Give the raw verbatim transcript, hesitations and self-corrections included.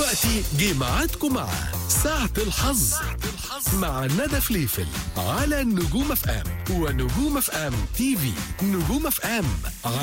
دلوقتي جه ميعادكم مع ساعة الحظ مع ندى فليفل على نجوم اف ام ونجوم اف ام تي في. نجوم اف ام